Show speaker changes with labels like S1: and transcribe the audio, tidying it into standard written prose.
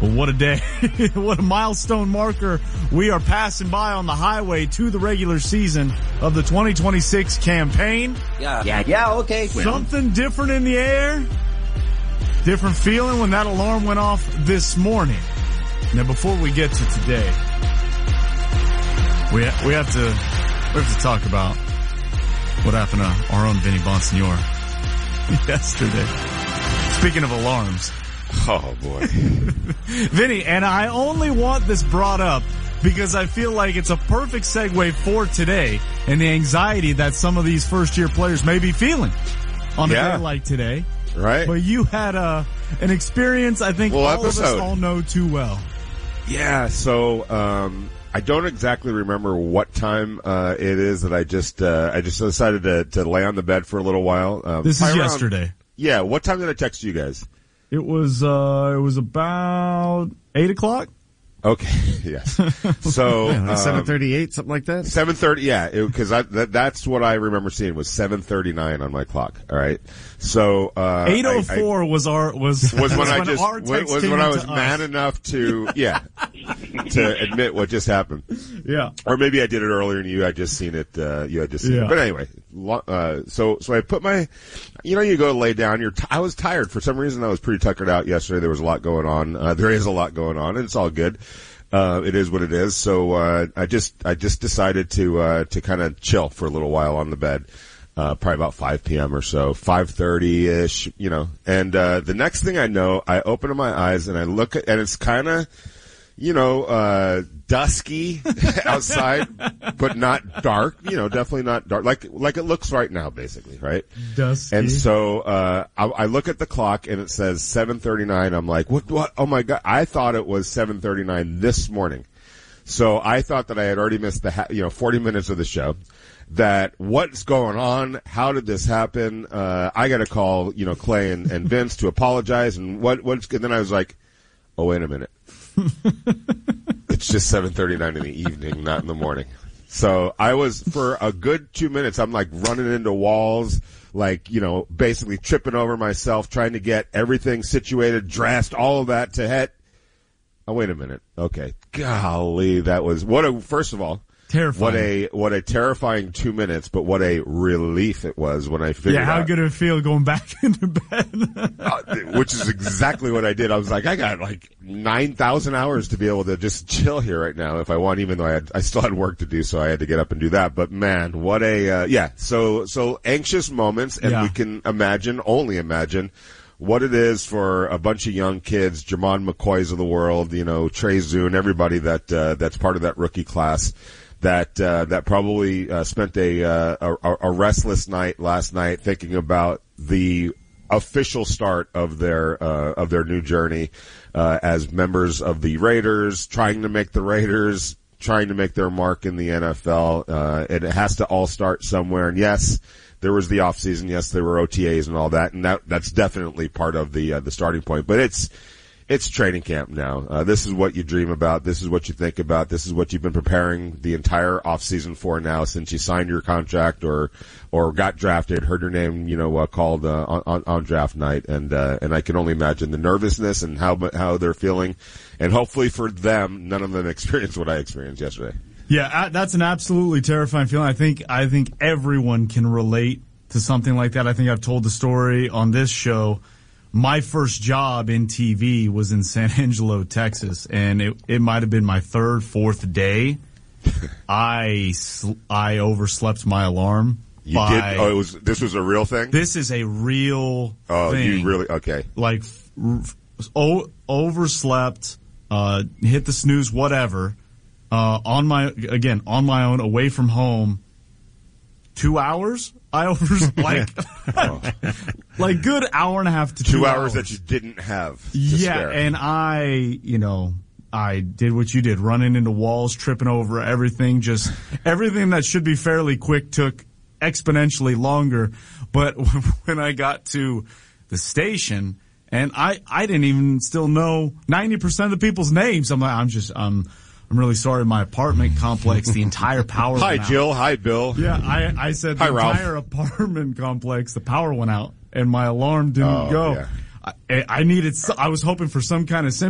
S1: Well, what a day. What a milestone marker we are passing by on the highway to the regular season of the 2026 campaign.
S2: Yeah, okay.
S1: Something different in the air. Different feeling when that alarm went off this morning. Now, before we get to today, we have to talk about what happened to our own Vinny Bonsignore yesterday. Speaking of alarms.
S3: Oh, boy.
S1: Vinny, and I only want this brought up because I feel like it's a perfect segue for today and the anxiety that some of these first-year players may be feeling on a day like today.
S3: Right.
S1: But you had an experience I think all of us all know too well.
S3: Yeah, so I don't exactly remember what time it is that I just decided to lay on the bed for a little while.
S1: This is yesterday.
S3: Yeah, what time did I text you guys?
S1: It was about 8 o'clock.
S3: Okay, yes. So
S2: 7:38, something like that.
S3: 7:30, yeah, because that's what I remember seeing was 7:39 on my clock. All right, so
S1: 8:04 was
S3: when I was man enough to to admit what just happened.
S1: Yeah,
S3: or maybe I did it earlier than you. I just seen it. You had just seen it. But anyway, so I put my, you go lay down. I was tired for some reason. I was pretty tuckered out yesterday. There was a lot going on. There is a lot going on, and it's all good. It is what it is. So, I just decided to kind of chill for a little while on the bed, probably about 5 p.m. or so, 5:30-ish, and, the next thing I know, I open my eyes and I look at, and it's kind of, dusky outside, but not dark, definitely not dark, like it looks right now, basically, right?
S1: Dusky.
S3: And so, I look at the clock and it says 7:39. I'm like, what? Oh my God. I thought it was 7:39 this morning. So I thought that I had already missed the, 40 minutes of the show. That what's going on? How did this happen? I got to call, Clay and Vince to apologize. And and then I was like, oh, wait a minute. It's just 7:39 in the evening, not in the morning. So I was, for a good 2 minutes, I'm like running into walls, like, basically tripping over myself, trying to get everything situated, dressed, all of that to hit. Oh, wait a minute. Okay. Golly, that was, first of all,
S1: terrifying.
S3: What a terrifying 2 minutes, but what a relief it was when I figured out.
S1: Yeah, how good did it feel going back into bed?
S3: Which is exactly what I did. I was like, I got like 9,000 hours to be able to just chill here right now if I want, even though I still had work to do, so I had to get up and do that. But man, what a, so anxious moments, and we can only imagine what it is for a bunch of young kids, Jermon McCoys of the world, Trey Zune, everybody that's part of that rookie class. That probably spent a restless night last night thinking about the official start of their new journey as members of the Raiders, trying to make their mark in the NFL. And it has to all start somewhere. And yes, there was the off season. Yes, there were OTAs and all that, and that's definitely part of the starting point. But it's training camp now. This is what you dream about. This is what you think about. This is what you've been preparing the entire offseason for now since you signed your contract or got drafted, heard your name, called on draft night. And I can only imagine the nervousness and how they're feeling. And hopefully for them, none of them experienced what I experienced yesterday.
S1: Yeah, that's an absolutely terrifying feeling. I think everyone can relate to something like that. I think I've told the story on this show. My first job in TV was in San Angelo, Texas, and it might have been my fourth day. I overslept my alarm.
S3: You did? Oh, this was a real thing?
S1: This is a real thing.
S3: Oh, you really? Okay.
S1: Like, overslept, hit the snooze, whatever, on my own, away from home. 2 hours? I like good hour and a half to 2
S3: hours that you didn't have.
S1: Spare. And I did what you did, running into walls, tripping over everything, just everything that should be fairly quick took exponentially longer. But when I got to the station, and I didn't even still know 90% of the people's names. I'm really sorry, my apartment complex, the entire power went out.
S3: Hi, Jill. Hi, Bill.
S1: Yeah, I said the entire apartment complex, the power went out, and my alarm didn't go.
S3: Yeah.
S1: I was hoping for some kind of